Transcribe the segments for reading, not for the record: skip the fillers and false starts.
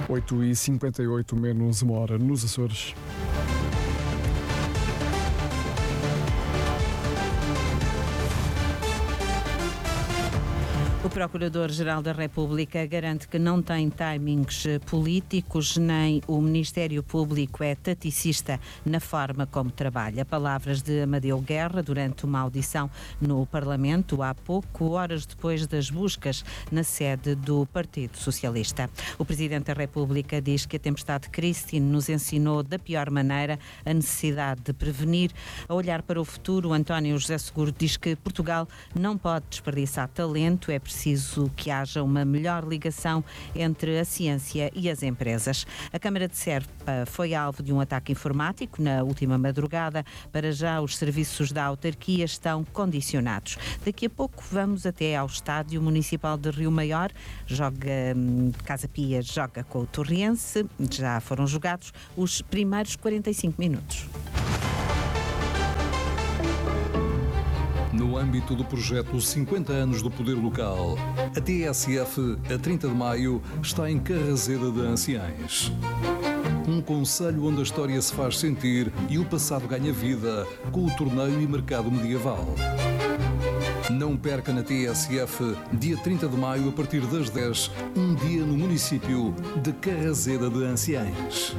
8h58, menos uma hora nos Açores. O Procurador-Geral da República garante que não tem timings políticos, nem o Ministério Público é taticista na forma como trabalha. Palavras de Amadeu Guerra durante uma audição no Parlamento há pouco, horas depois das buscas na sede do Partido Socialista. O Presidente da República diz que a tempestade Christine nos ensinou da pior maneira a necessidade de prevenir. A olhar para o futuro, António José Seguro diz que Portugal não pode desperdiçar talento, é preciso que haja uma melhor ligação entre a ciência e as empresas. A Câmara de Serpa foi alvo de um ataque informático na última madrugada. Para já, os serviços da autarquia estão condicionados. Daqui a pouco vamos até ao Estádio Municipal de Rio Maior. Casa Pia joga com o Torriense. Já foram jogados os primeiros 45 minutos. No âmbito do projeto 50 anos do Poder Local, a TSF, a 30 de maio, está em Carrazeda de Anciães. Um concelho onde a história se faz sentir e o passado ganha vida com o torneio e mercado medieval. Não perca na TSF, dia 30 de maio, a partir das 10, um dia no município de Carrazeda de Anciães.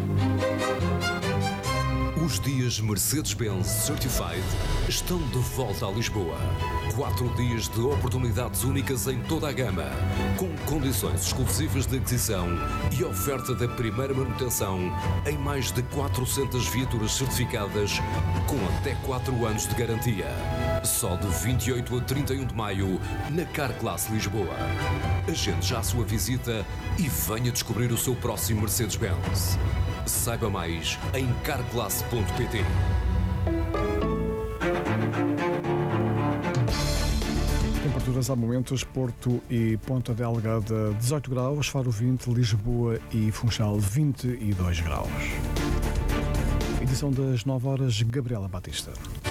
Os dias Mercedes-Benz Certified estão de volta a Lisboa. 4 dias de oportunidades únicas em toda a gama, com condições exclusivas de aquisição e oferta da primeira manutenção em mais de 400 viaturas certificadas com até 4 anos de garantia. Só de 28 a 31 de maio na Carclass Lisboa. Agende já a sua visita e venha descobrir o seu próximo Mercedes-Benz. Saiba mais em carclass.pt. Temperaturas há momentos, Porto e Ponta Delgada 18 graus, Faro 20, Lisboa e Funchal 22 graus. Edição das 9 horas, Gabriela Batista.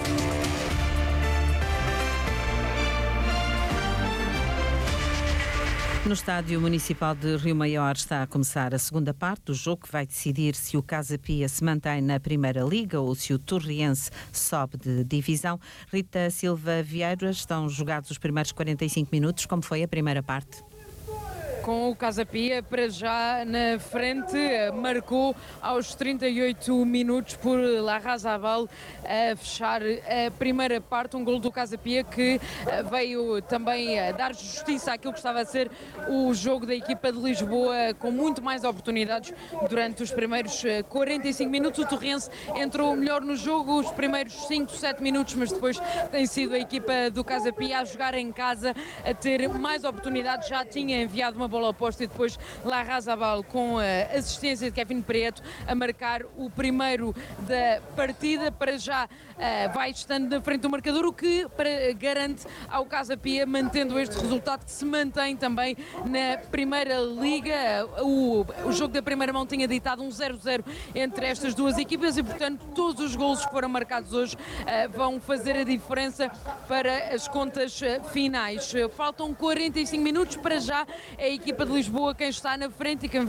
No Estádio Municipal de Rio Maior está a começar a segunda parte do jogo que vai decidir se o Casa Pia se mantém na Primeira Liga ou se o Torriense sobe de divisão. Rita Silva Vieira, estão jogados os primeiros 45 minutos. Como foi a primeira parte? Com o Casa Pia para já na frente, marcou aos 38 minutos por Larrazabal a fechar a primeira parte, um golo do Casa Pia que veio também dar justiça àquilo que estava a ser o jogo da equipa de Lisboa, com muito mais oportunidades durante os primeiros 45 minutos. O Torrense entrou melhor no jogo os primeiros 5, 7 minutos, mas depois tem sido a equipa do Casa Pia a jogar em casa, a ter mais oportunidades. Já tinha enviado uma bola oposta e depois Larrazabal, com a assistência de Kevin Preto, a marcar o primeiro da partida. Para já vai estando na frente do marcador, o que garante ao Casa Pia, mantendo este resultado, que se mantém também na Primeira Liga. O jogo da primeira mão tinha ditado um 0-0 entre estas duas equipas e, portanto, todos os golos que foram marcados hoje vão fazer a diferença para as contas finais. Faltam 45 minutos. Para já é a equipa de Lisboa quem está na frente e quem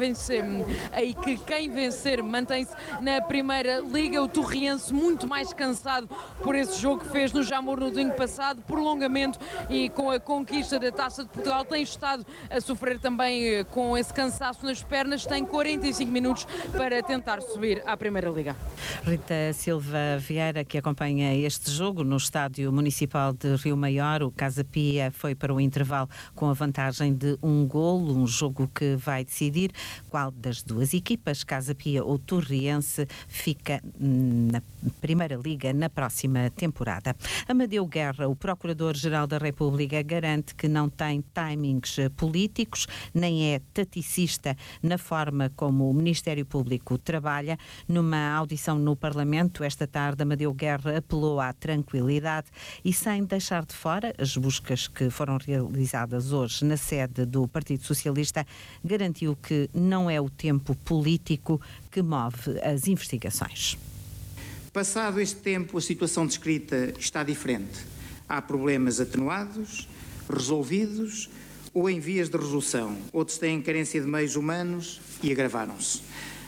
vencer mantém-se na Primeira Liga. O Torriense muito mais cansado por esse jogo que fez no Jamor no domingo passado, prolongamento, e com a conquista da Taça de Portugal tem estado a sofrer também com esse cansaço nas pernas. Tem 45 minutos para tentar subir à Primeira Liga. Rita Silva Vieira, que acompanha este jogo no Estádio Municipal de Rio Maior. O Casa Pia foi para o intervalo com a vantagem de um golo, um jogo que vai decidir qual das duas equipas, Casa Pia ou Torriense, fica na Primeira Liga na próxima temporada. Amadeu Guerra, o Procurador-Geral da República, garante que não tem timings políticos, nem é taticista na forma como o Ministério Público trabalha. Numa audição no Parlamento esta tarde, Amadeu Guerra apelou à tranquilidade e, sem deixar de fora as buscas que foram realizadas hoje na sede do Partido Socialista, garantiu que não é o tempo político que move as investigações. Passado este tempo, a situação descrita está diferente. Há problemas atenuados, resolvidos, ou em vias de resolução. Outros têm carência de meios humanos e agravaram-se.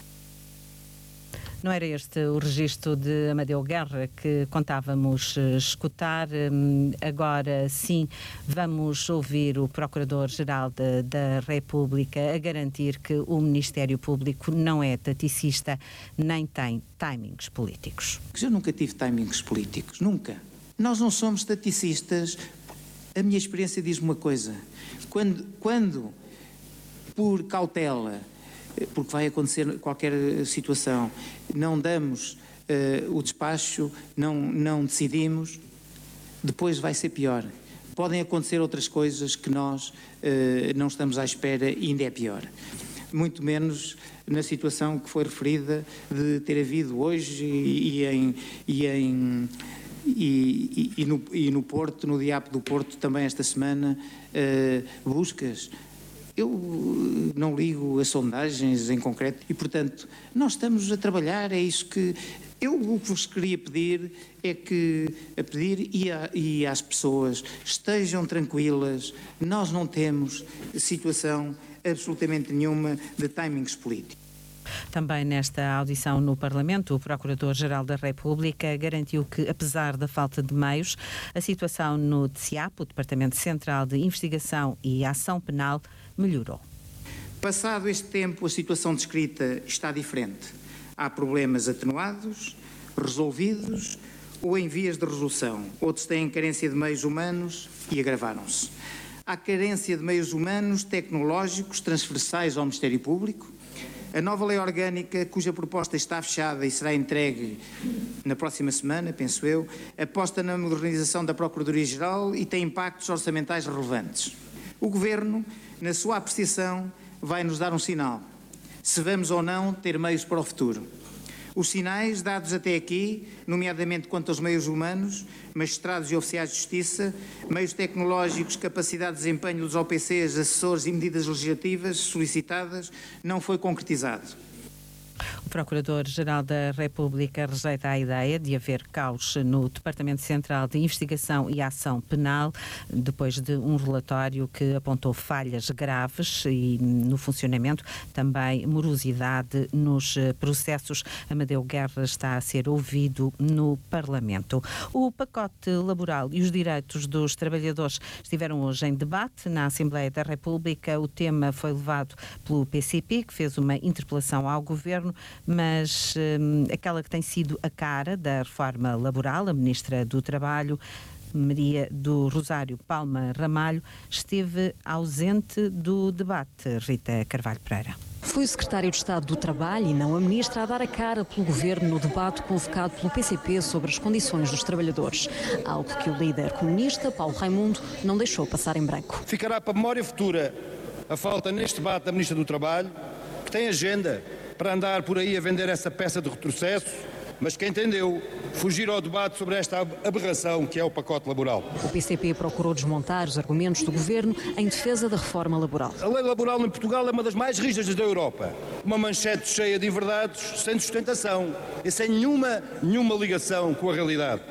Não era este o registro de Amadeu Guerra que contávamos escutar. Agora sim, vamos ouvir o Procurador-Geral da República a garantir que o Ministério Público não é taticista nem tem timings políticos. Eu nunca tive timings políticos, nunca. Nós não somos taticistas. A minha experiência diz-me uma coisa. Quando por cautela, porque vai acontecer qualquer situação, não damos o despacho, não decidimos, depois vai ser pior. Podem acontecer outras coisas que nós não estamos à espera e ainda é pior. Muito menos na situação que foi referida de ter havido hoje e no Porto, no DIAP do Porto, também esta semana, buscas. Eu não ligo a sondagens em concreto e, portanto, nós estamos a trabalhar, é isso que... o que vos queria pedir é que, e às pessoas, estejam tranquilas, nós não temos situação absolutamente nenhuma de timings políticos. Também nesta audição no Parlamento, o Procurador-Geral da República garantiu que, apesar da falta de meios, a situação no DCIAP, o Departamento Central de Investigação e Ação Penal, melhorou. Passado este tempo, a situação descrita está diferente. Há problemas atenuados, resolvidos ou em vias de resolução. Outros têm carência de meios humanos e agravaram-se. Há carência de meios humanos tecnológicos transversais ao Ministério Público. A nova lei orgânica, cuja proposta está fechada e será entregue na próxima semana, penso eu, aposta na modernização da Procuradoria-Geral e tem impactos orçamentais relevantes. O Governo, na sua apreciação, vai nos dar um sinal, se vamos ou não ter meios para o futuro. Os sinais dados até aqui, nomeadamente quanto aos meios humanos, magistrados e oficiais de justiça, meios tecnológicos, capacidade de desempenho dos OPCs, assessores e medidas legislativas solicitadas, não foi concretizado. O Procurador-Geral da República rejeita a ideia de haver caos no Departamento Central de Investigação e Ação Penal, depois de um relatório que apontou falhas graves e no funcionamento, também morosidade nos processos. Amadeu Guerra está a ser ouvido no Parlamento. O pacote laboral e os direitos dos trabalhadores estiveram hoje em debate na Assembleia da República. O tema foi levado pelo PCP, que fez uma interpelação ao Governo, mas aquela que tem sido a cara da reforma laboral, a Ministra do Trabalho, Maria do Rosário Palma Ramalho, esteve ausente do debate. Rita Carvalho Pereira. Foi o Secretário de Estado do Trabalho e não a Ministra a dar a cara pelo Governo no debate convocado pelo PCP sobre as condições dos trabalhadores, algo que o líder comunista, Paulo Raimundo, não deixou passar em branco. Ficará para a memória futura a falta neste debate da Ministra do Trabalho, que tem agenda para andar por aí a vender essa peça de retrocesso, mas que entendeu fugir ao debate sobre esta aberração que é o pacote laboral. O PCP procurou desmontar os argumentos do Governo em defesa da reforma laboral. A lei laboral em Portugal é uma das mais rígidas da Europa. Uma manchete cheia de inverdades, sem sustentação e sem nenhuma ligação com a realidade.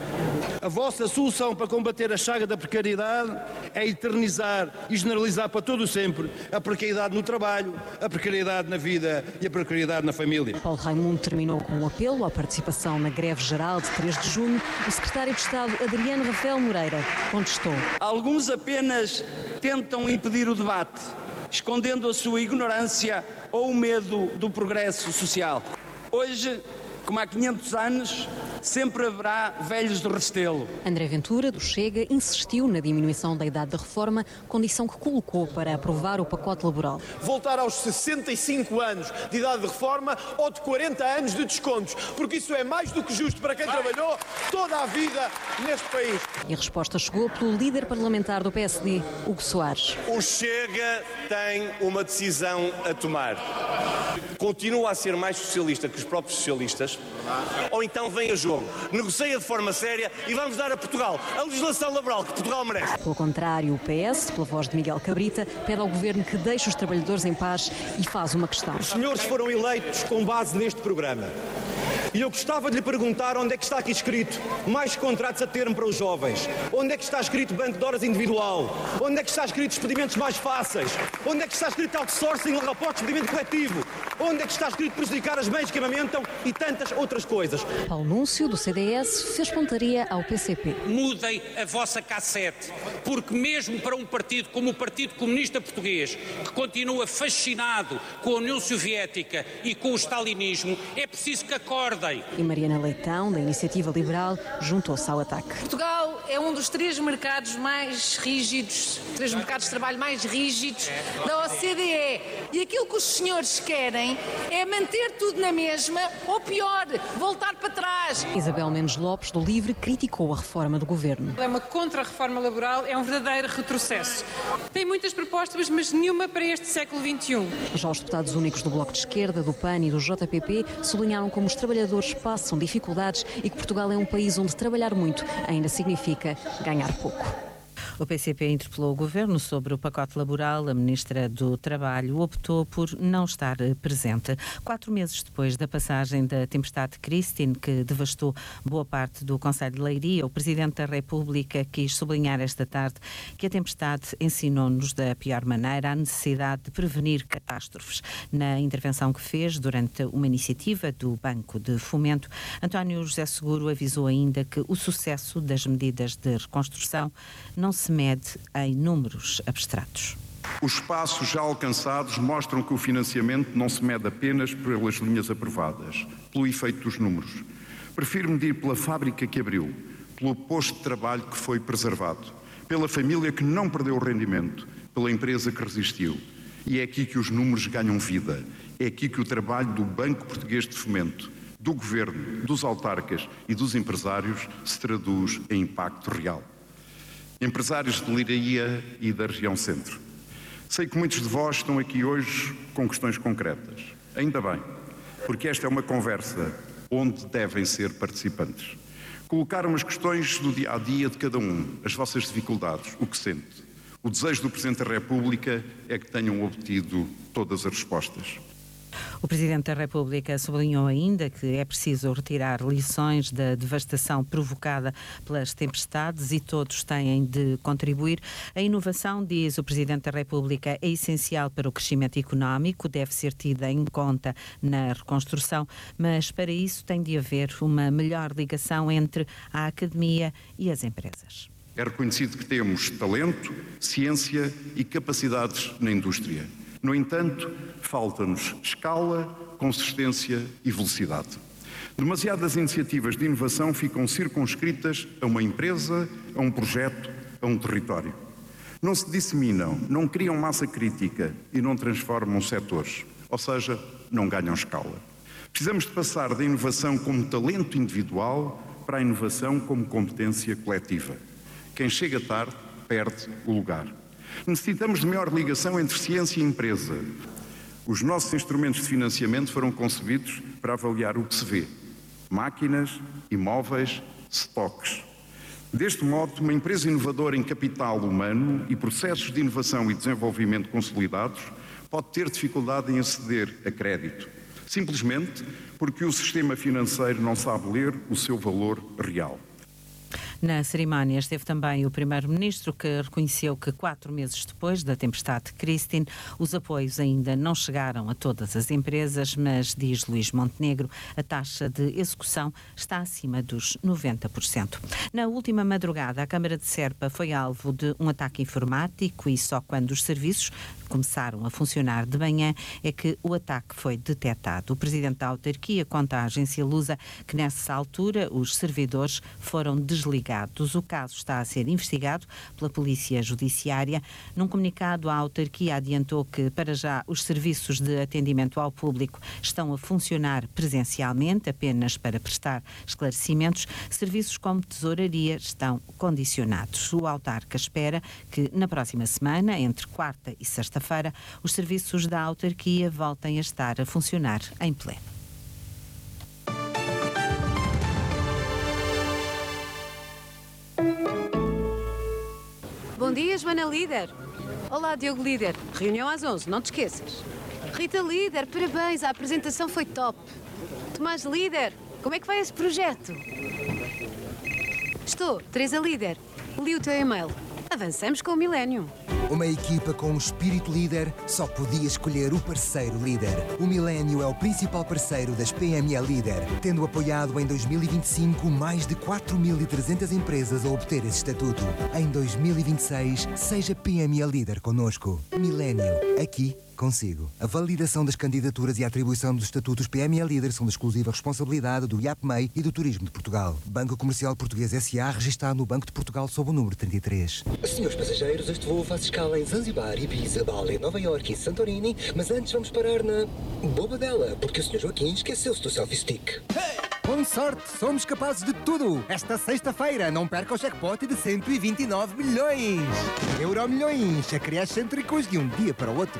A vossa solução para combater a chaga da precariedade é eternizar e generalizar para todo o sempre a precariedade no trabalho, a precariedade na vida e a precariedade na família. Paulo Raimundo terminou com um apelo à participação na greve geral de 3 de junho. O secretário de Estado, Adriano Rafael Moreira, contestou. Alguns apenas tentam impedir o debate, escondendo a sua ignorância ou o medo do progresso social. Hoje, como há 500 anos, sempre haverá velhos de Restelo. André Ventura, do Chega, insistiu na diminuição da idade da reforma, condição que colocou para aprovar o pacote laboral. Voltar aos 65 anos de idade de reforma ou de 40 anos de descontos, porque isso é mais do que justo para quem trabalhou toda a vida neste país. E a resposta chegou pelo líder parlamentar do PSD, Hugo Soares. O Chega tem uma decisão a tomar. Continua a ser mais socialista que os próprios socialistas, ou então vem a jogo, negocia de forma séria e vamos dar a Portugal a legislação laboral que Portugal merece. Pelo contrário, o PS, pela voz de Miguel Cabrita, pede ao Governo que deixe os trabalhadores em paz e faz uma questão. Os senhores foram eleitos com base neste programa. E eu gostava de lhe perguntar onde é que está aqui escrito mais contratos a termo para os jovens, onde é que está escrito banco de horas individual, onde é que está escrito despedimentos mais fáceis, onde é que está escrito outsourcing, rapporte de despedimento coletivo, onde é que está escrito prejudicar as mães que amamentam e tantas outras coisas. Paulo Núncio, do CDS, fez pontaria ao PCP. Mudem a vossa cassete, porque mesmo para um partido como o Partido Comunista Português, que continua fascinado com a União Soviética e com o stalinismo, é preciso que acordem. E Mariana Leitão, da Iniciativa Liberal, juntou-se ao ataque. Portugal é um dos 3 mercados mais rígidos, 3 mercados de trabalho mais rígidos da OCDE. E aquilo que os senhores querem é manter tudo na mesma, ou pior, voltar para trás. Isabel Mendes Lopes, do LIVRE, criticou a reforma do governo. É uma contra-reforma laboral, é um verdadeiro retrocesso. Tem muitas propostas, mas nenhuma para este século XXI. Já os deputados únicos do Bloco de Esquerda, do PAN e do JPP sublinharam como os trabalhadores passam dificuldades e que Portugal é um país onde trabalhar muito ainda significa ganhar pouco. O PCP interpelou o Governo sobre o pacote laboral. A Ministra do Trabalho optou por não estar presente. 4 meses depois da passagem da tempestade Christine, que devastou boa parte do Concelho de Leiria, o Presidente da República quis sublinhar esta tarde que a tempestade ensinou-nos da pior maneira a necessidade de prevenir catástrofes. Na intervenção que fez durante uma iniciativa do Banco de Fomento, António José Seguro avisou ainda que o sucesso das medidas de reconstrução não se mede em números abstratos. Os passos já alcançados mostram que o financiamento não se mede apenas pelas linhas aprovadas, pelo efeito dos números. Prefiro medir pela fábrica que abriu, pelo posto de trabalho que foi preservado, pela família que não perdeu o rendimento, pela empresa que resistiu. E é aqui que os números ganham vida. É aqui que o trabalho do Banco Português de Fomento, do Governo, dos autarcas e dos empresários se traduz em impacto real. Empresários de Leiria e da região centro. Sei que muitos de vós estão aqui hoje com questões concretas. Ainda bem, porque esta é uma conversa onde devem ser participantes. Colocaram as questões do dia-a-dia de cada um, as vossas dificuldades, o que sente. O desejo do Presidente da República é que tenham obtido todas as respostas. O Presidente da República sublinhou ainda que é preciso retirar lições da devastação provocada pelas tempestades e todos têm de contribuir. A inovação, diz o Presidente da República, é essencial para o crescimento económico, deve ser tida em conta na reconstrução, mas para isso tem de haver uma melhor ligação entre a academia e as empresas. É reconhecido que temos talento, ciência e capacidades na indústria. No entanto, falta-nos escala, consistência e velocidade. Demasiadas iniciativas de inovação ficam circunscritas a uma empresa, a um projeto, a um território. Não se disseminam, não criam massa crítica e não transformam setores, ou seja, não ganham escala. Precisamos de passar da inovação como talento individual para a inovação como competência coletiva. Quem chega tarde perde o lugar. Necessitamos de maior ligação entre ciência e empresa. Os nossos instrumentos de financiamento foram concebidos para avaliar o que se vê. Máquinas, imóveis, estoques. Deste modo, uma empresa inovadora em capital humano e processos de inovação e desenvolvimento consolidados pode ter dificuldade em aceder a crédito, simplesmente porque o sistema financeiro não sabe ler o seu valor real. Na cerimónia esteve também o Primeiro-Ministro, que reconheceu que 4 meses depois da tempestade Christine, os apoios ainda não chegaram a todas as empresas, mas, diz Luís Montenegro, a taxa de execução está acima dos 90%. Na última madrugada, a Câmara de Serpa foi alvo de um ataque informático e só quando os serviços começaram a funcionar de manhã é que o ataque foi detectado. O Presidente da autarquia conta à agência Lusa que nessa altura os servidores foram desligados. O caso está a ser investigado pela Polícia Judiciária. Num comunicado, a autarquia adiantou que, para já, os serviços de atendimento ao público estão a funcionar presencialmente, apenas para prestar esclarecimentos. Serviços como tesouraria estão condicionados. O autarca espera que, na próxima semana, entre quarta e sexta-feira, os serviços da autarquia voltem a estar a funcionar em pleno. Bom dia, Joana Líder. Olá, Diogo Líder. Reunião às 11, não te esqueças. Rita Líder, parabéns, a apresentação foi top. Tomás Líder, como é que vai esse projeto? Estou, Teresa Líder. Li o teu e-mail. Avançamos com o Millennium. Uma equipa com um espírito líder só podia escolher o parceiro líder. O Millennium é o principal parceiro das PME Líder, tendo apoiado em 2025 mais de 4.300 empresas a obter esse estatuto. Em 2026, seja PME Líder connosco. Millennium, aqui consigo. A validação das candidaturas e a atribuição dos estatutos PME Líder são de exclusiva responsabilidade do IAPMEI e do Turismo de Portugal. Banco Comercial Português S.A. registado no Banco de Portugal sob o número 33. Senhores passageiros, este voo faz escala em Zanzibar, Ibiza, Bali, Nova Iorque e Santorini, mas antes vamos parar na Bobadela, porque o Sr. Joaquim esqueceu-se do selfie stick. Com sorte, somos capazes de tudo. Esta sexta-feira, não perca o jackpot de 129 milhões. Euromilhões, acrescêntricos de um dia para o outro.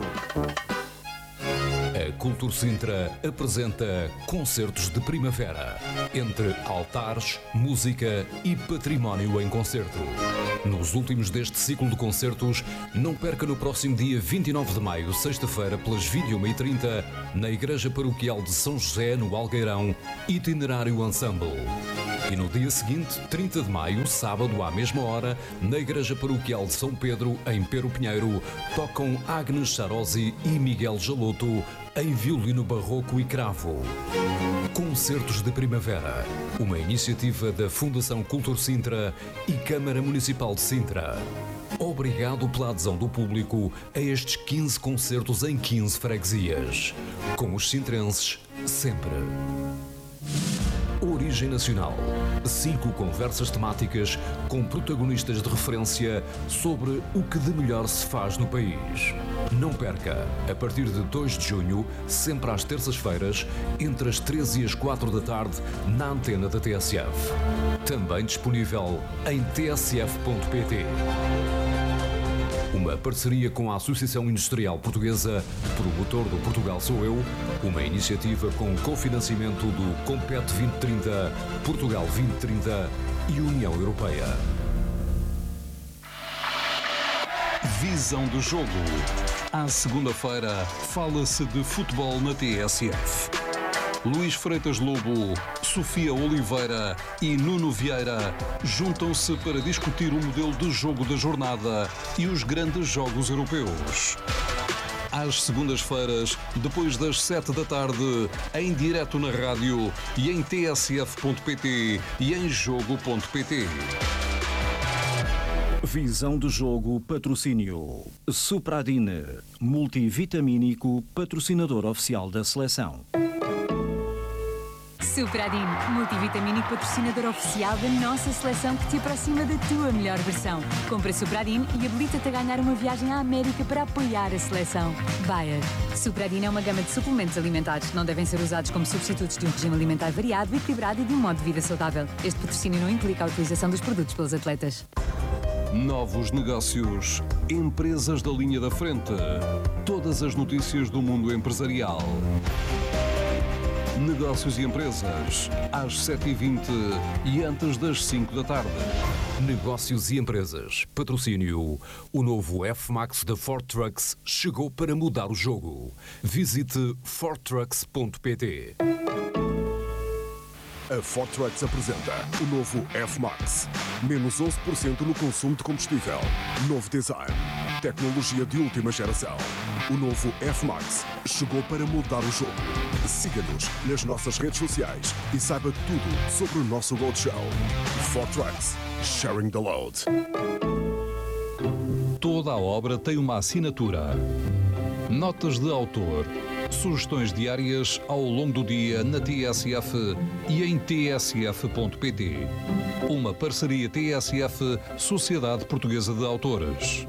A Cultur Sintra apresenta Concertos de Primavera, entre altares, música e património em concerto. Nos últimos deste ciclo de concertos, não perca no próximo dia 29 de maio, sexta-feira, pelas 21h30, na Igreja Paroquial de São José, no Algueirão, Itinerário Ensemble. E no dia seguinte, 30 de maio, sábado, à mesma hora, na Igreja Paroquial de São Pedro, em Pero Pinheiro, tocam Agnes Charosi e Miguel Jaloto em violino barroco e cravo. Concertos de Primavera, uma iniciativa da Fundação Cultur Sintra e Câmara Municipal de Sintra. Obrigado pela adesão do público a estes 15 concertos em 15 freguesias. Com os sintrenses, sempre. Origem Nacional. 5 conversas temáticas com protagonistas de referência sobre o que de melhor se faz no país. Não perca, a partir de 2 de junho, sempre às terças-feiras, entre as 13 e as 4 da tarde, na antena da TSF. Também disponível em tsf.pt. Uma parceria com a Associação Industrial Portuguesa, promotor do Portugal Sou Eu, uma iniciativa com cofinanciamento do Compete 2030, Portugal 2030 e União Europeia. Visão do jogo. À segunda-feira, fala-se de futebol na TSF. Luís Freitas Lobo, Sofia Oliveira e Nuno Vieira juntam-se para discutir o modelo de jogo da jornada e os grandes jogos europeus. Às segundas-feiras, depois das 7 da tarde, em direto na rádio e em tsf.pt e em jogo.pt. Visão do jogo, patrocínio. Supradine, multivitamínico, patrocinador oficial da seleção. Supradine, multivitamínico patrocinador oficial da nossa seleção que te aproxima da tua melhor versão. Compra Supradine e habilita-te a ganhar uma viagem à América para apoiar a seleção. Bayer. Supradine é uma gama de suplementos alimentares que não devem ser usados como substitutos de um regime alimentar variado, equilibrado e de um modo de vida saudável. Este patrocínio não implica a utilização dos produtos pelos atletas. Novos negócios, empresas da linha da frente, todas as notícias do mundo empresarial. Negócios e Empresas, às 7h20 e antes das 5 da tarde. Negócios e Empresas. Patrocínio. O novo F-Max da Ford Trucks chegou para mudar o jogo. Visite fordtrucks.pt. A Ford Trucks apresenta o novo F-Max. Menos 11% no consumo de combustível. Novo design. Tecnologia de última geração. O novo F-Max chegou para mudar o jogo. Siga-nos nas nossas redes sociais e saiba tudo sobre o nosso roadshow. Ford Trucks. Sharing the load. Toda a obra tem uma assinatura. Notas de autor. Sugestões diárias ao longo do dia na TSF e em tsf.pt. Uma parceria TSF, Sociedade Portuguesa de Autores.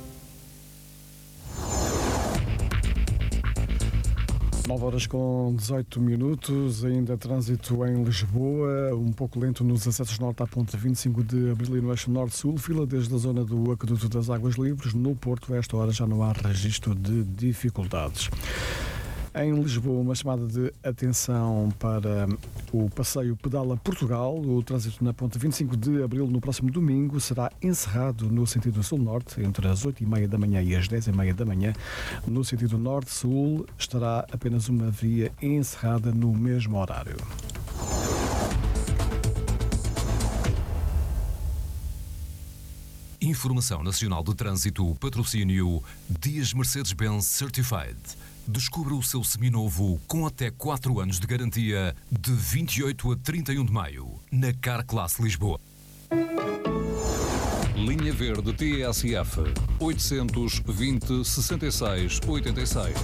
Nove horas com 18 minutos, ainda trânsito em Lisboa, um pouco lento nos acessos norte à ponte 25 de Abril e no eixo norte-sul, fila desde a zona do Aqueduto das Águas Livres. No Porto, a esta hora já não há registro de dificuldades. Em Lisboa, uma chamada de atenção para o passeio Pedala Portugal. O trânsito na ponte 25 de Abril no próximo domingo será encerrado no sentido sul-norte entre as 8h30 da manhã e as 10h30 da manhã. No sentido norte-sul estará apenas uma via encerrada no mesmo horário. Informação Nacional de Trânsito, patrocínio Dias Mercedes-Benz Certified. Descubra o seu seminovo com até 4 anos de garantia de 28 a 31 de maio na Carclass Lisboa. Linha Verde TSF 820 66 86.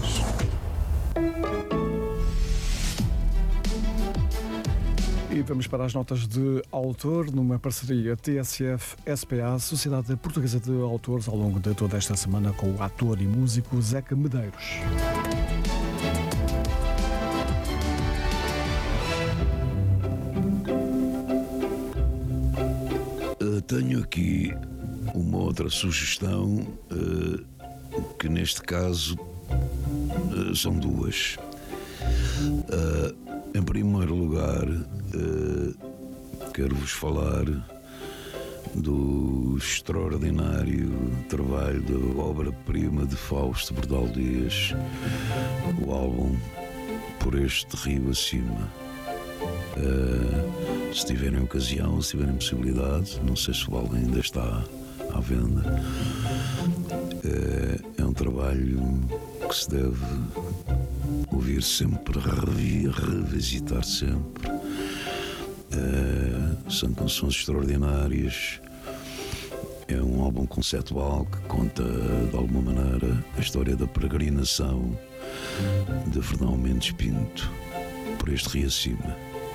E vamos para as notas de autor, numa parceria TSF-SPA, Sociedade Portuguesa de Autores, ao longo de toda esta semana com o ator e músico Zeca Medeiros. Tenho aqui uma outra sugestão, que neste caso são duas. Em primeiro lugar, quero-vos falar do extraordinário trabalho da obra-prima de Fausto Bordal Dias, o álbum Por Este Rio Acima. Se tiverem ocasião, se tiverem possibilidade, não sei se o álbum ainda está à venda, é um trabalho que se deve ouvir sempre, revisitar sempre. São canções extraordinárias. É um álbum conceptual que conta, de alguma maneira, a história da peregrinação de Fernão Mendes Pinto por este rio acima.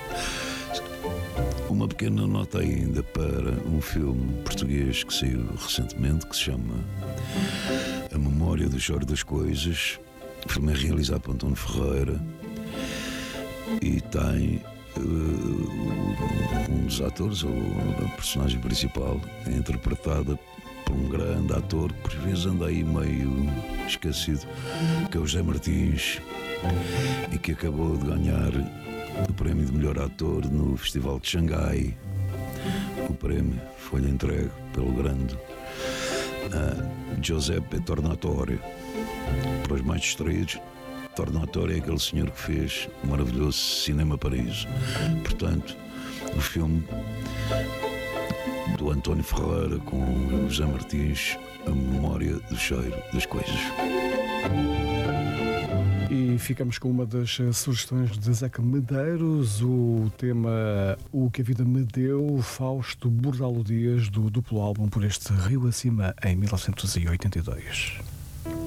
Uma pequena nota ainda para um filme português que saiu recentemente, que se chama A Memória do Choro das Coisas. O filme é realizado por António Ferreira e tem um dos atores, ou a personagem principal, é interpretada por um grande ator que por vezes anda aí meio esquecido, que é o José Martins, e que acabou de ganhar o prémio de melhor ator no Festival de Xangai. O prémio foi-lhe entregue pelo grande Giuseppe Tornatore. Para os mais distraídos, Tornatore é aquele senhor que fez o maravilhoso Cinema Paraíso. Portanto, o filme do António Ferreira com o José Martins, A Memória do Cheiro das Coisas. E ficamos com uma das sugestões de Zeca Medeiros, o tema O que a Vida Me Deu, Fausto Bordal Dias, do duplo álbum Por Este Rio Acima, em 1982.